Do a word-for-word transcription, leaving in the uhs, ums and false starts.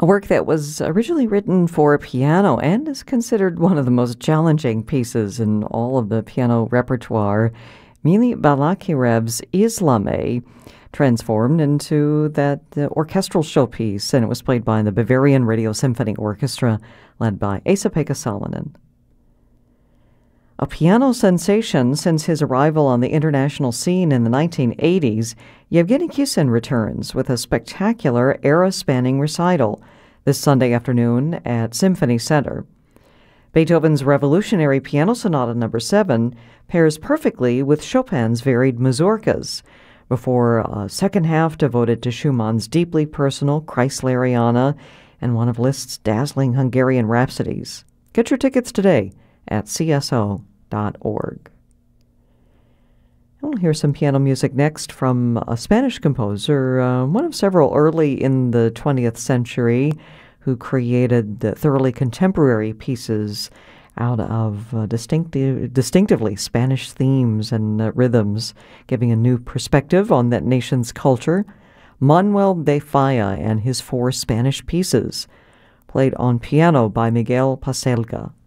A work that was originally written for piano and is considered one of the most challenging pieces in all of the piano repertoire, Mili Balakirev's Islame, transformed into that uh, orchestral showpiece, and it was played by the Bavarian Radio Symphony Orchestra, led by Esa-Pekka Salonen. A piano sensation since his arrival on the international scene in the nineteen eighties, Yevgeny Kissin returns with a spectacular era-spanning recital this Sunday afternoon at Symphony Center. Beethoven's revolutionary Piano Sonata number seven pairs perfectly with Chopin's varied mazurkas, before a second half devoted to Schumann's deeply personal Kreisleriana and one of Liszt's dazzling Hungarian rhapsodies. Get your tickets today at C S O dot org. We'll hear some piano music next from a Spanish composer, uh, one of several early in the twentieth century, who created the thoroughly contemporary pieces out of uh, distinctive, distinctively Spanish themes and uh, rhythms, giving a new perspective on that nation's culture. Manuel de Falla and his four Spanish pieces, played on piano by Miguel Paselga.